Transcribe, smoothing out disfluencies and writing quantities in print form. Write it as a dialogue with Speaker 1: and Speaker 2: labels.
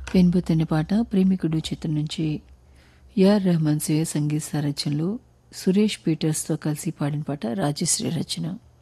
Speaker 1: వినబోతున్న పాట ప్రేమికుడు చిత్రం నుంచి ఏఆర్ రెహమాన్ స్వీయ సంగీత రచనలో సురేష్ పీటర్స్తో కలిసి పాడిన పాట రాజశ్రీ రచన.